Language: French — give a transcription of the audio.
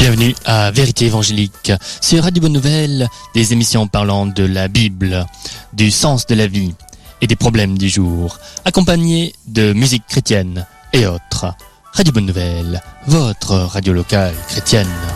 Bienvenue à Vérité Évangélique sur Radio Bonne Nouvelle, des émissions parlant de la Bible, du sens de la vie et des problèmes du jour, accompagnés de musique chrétienne et autres. Radio Bonne Nouvelle, votre radio locale chrétienne.